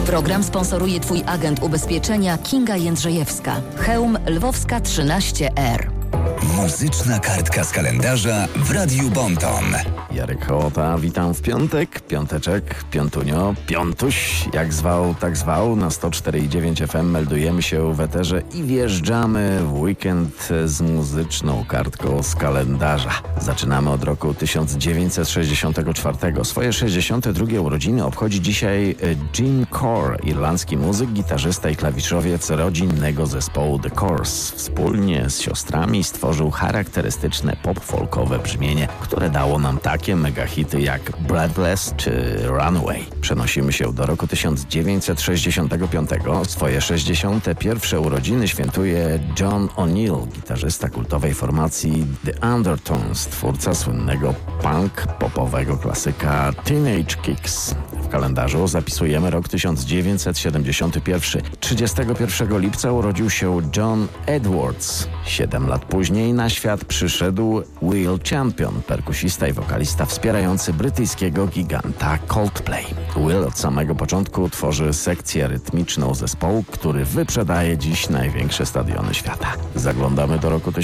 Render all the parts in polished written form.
Program sponsoruje Twój agent ubezpieczenia Kinga Jędrzejewska. Chełm Lwowska 13R. Muzyczna kartka z kalendarza w Radiu Bonton. Jarek Hołota, witam w piątek, piąteczek, piątunio, piątuś, jak zwał, tak zwał. Na 104,9 FM meldujemy się w eterze i wjeżdżamy w weekend z muzyczną kartką z kalendarza. Zaczynamy od roku 1964. Swoje 62. urodziny obchodzi dzisiaj Jim Corr, irlandzki muzyk, gitarzysta i klawiszowiec rodzinnego zespołu The Corrs. Wspólnie z siostrami stworzył charakterystyczne pop-folkowe brzmienie, które dało nam takie megahity jak Breathless czy Runaway. Przenosimy się do roku 1965. Swoje 61. urodziny świętuje John O'Neill, gitarzysta kultowej formacji The Undertones, twórca słynnego punk-popowego klasyka Teenage Kicks. W kalendarzu zapisujemy rok 1971. 31 lipca urodził się John Edwards. 7 lat później na świat przyszedł Will Champion, perkusista i wokalista wspierający brytyjskiego giganta Coldplay. Will od samego początku tworzy sekcję rytmiczną zespołu, który wyprzedaje dziś największe stadiony świata. Zaglądamy do roku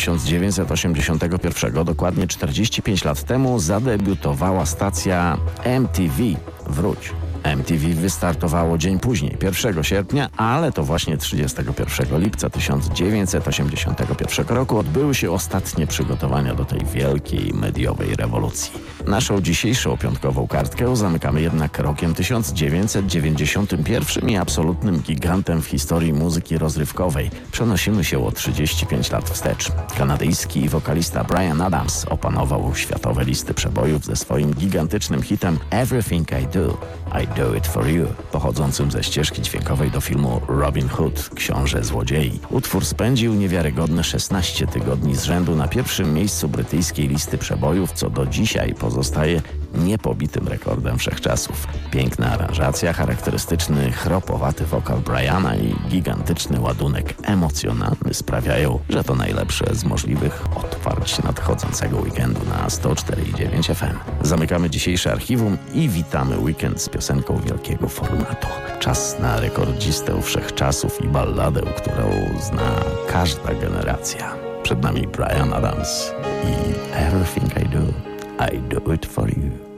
1981. Dokładnie 45 lat temu zadebiutowała stacja MTV. Wróć. MTV wystartowało dzień później, 1 sierpnia, ale to właśnie 31 lipca 1981 roku odbyły się ostatnie przygotowania do tej wielkiej mediowej rewolucji. Naszą dzisiejszą piątkową kartkę zamykamy jednak rokiem 1991 i absolutnym gigantem w historii muzyki rozrywkowej. Przenosimy się o 35 lat wstecz. Kanadyjski wokalista Bryan Adams opanował światowe listy przebojów ze swoim gigantycznym hitem Everything I Do, I Do It For You, pochodzącym ze ścieżki dźwiękowej do filmu Robin Hood, Książę Złodziei. Utwór spędził niewiarygodne 16 tygodni z rzędu na pierwszym miejscu brytyjskiej listy przebojów, co do dzisiaj pozostaje niepobitym rekordem wszechczasów. Piękna aranżacja, charakterystyczny, chropowaty wokal Bryana i gigantyczny ładunek emocjonalny sprawiają, że to najlepsze z możliwych otwarć nadchodzącego weekendu na 104,9 FM. Zamykamy dzisiejsze archiwum i witamy weekend z piosenką wielkiego formatu. Czas na rekordzistę wszechczasów i balladę, którą zna każda generacja. Przed nami Bryan Adams i Everything I Do, I Do It For You.